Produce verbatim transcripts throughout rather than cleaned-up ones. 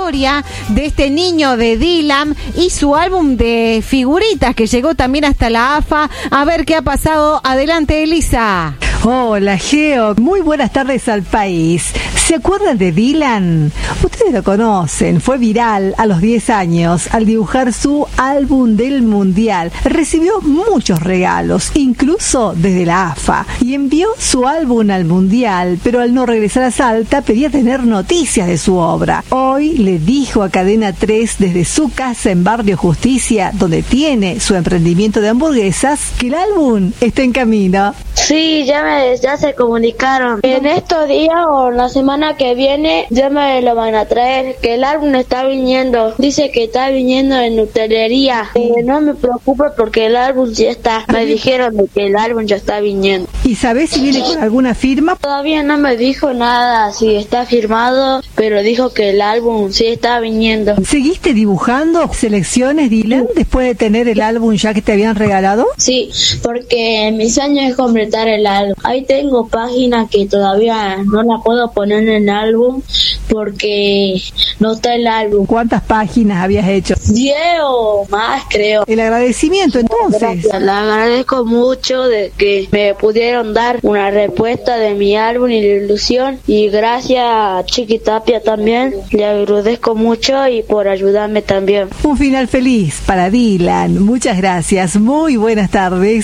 historia de este niño de Dylan y su álbum de figuritas que llegó también hasta la A F A. A ver qué ha pasado. Adelante, Elisa. Hola, Geo. Muy buenas tardes al país. ¿Se acuerdan de Dylan? Ustedes lo conocen. Fue viral a los diez años al dibujar su álbum del Mundial. Recibió muchos regalos, incluso desde la A F A. Y envió su álbum al Mundial, pero al no regresar a Salta pedía tener noticias de su obra. Hoy le dijo a Cadena tres desde su casa en Barrio Justicia, donde tiene su emprendimiento de hamburguesas, que el álbum está en camino. Sí, ya me, ya se comunicaron. En estos días o la semana que viene ya me lo van a traer, que el álbum está viniendo. Dice que está viniendo en utilería. Eh, no me preocupe porque el álbum ya está. Me dijeron de que el álbum ya está viniendo. ¿Y sabés si viene con alguna firma? Todavía no me dijo nada si está firmado, pero dijo que el álbum sí está viniendo. ¿Seguiste dibujando selecciones, Dylan, después de tener el álbum ya que te habían regalado? Sí, porque mi sueño es completar el álbum. Ahí tengo páginas que todavía no la puedo poner en el álbum porque no está el álbum. ¿Cuántas páginas habías hecho? Diez o más, creo. El agradecimiento, entonces. Gracias. Le agradezco mucho de que me pudieron dar una respuesta de mi álbum y la ilusión, y gracias a Chiqui Tapia también. Le agradezco mucho y por ayudarme también. Un final feliz para Dylan. Muchas gracias. Muy buenas tardes.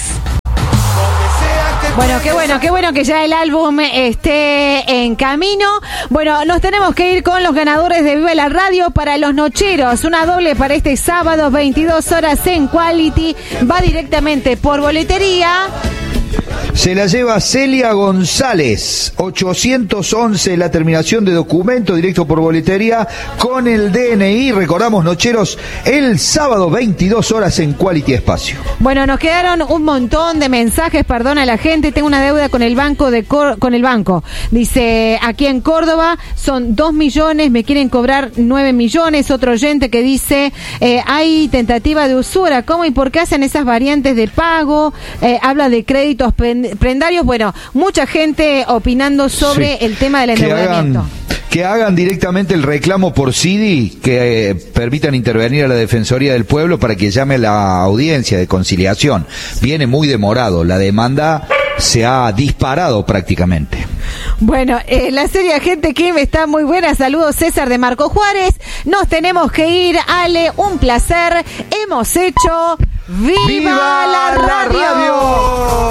Bueno, qué bueno, qué bueno que ya el álbum esté en camino. Bueno, nos tenemos que ir con los ganadores de Viva la Radio para los nocheros. Una doble para este sábado, veintidós horas en Quality. Va directamente por boletería. Se la lleva Celia González, ochocientos once la terminación de documento, directo por boletería con el D N I. Recordamos, nocheros, el sábado veintidós horas en Quality Espacio. Bueno, nos quedaron un montón de mensajes, perdón a la gente, tengo una deuda con el banco de Cor- con el banco. Dice, aquí en Córdoba son dos millones, me quieren cobrar nueve millones. Otro oyente que dice, eh, hay tentativa de usura, ¿cómo y por qué hacen esas variantes de pago? Eh, habla de créditos prendarios. Bueno, mucha gente opinando sobre sí. el tema del endeudamiento. Que hagan, que hagan directamente el reclamo por C I D I, que eh, permitan intervenir a la Defensoría del Pueblo para que llame a la audiencia de conciliación. Viene muy demorado, la demanda se ha disparado prácticamente. Bueno, eh, la serie Gente Kim está muy buena. Saludos, César de Marco Juárez. Nos tenemos que ir, Ale, un placer. Hemos hecho Viva, ¡Viva la Radio! La radio!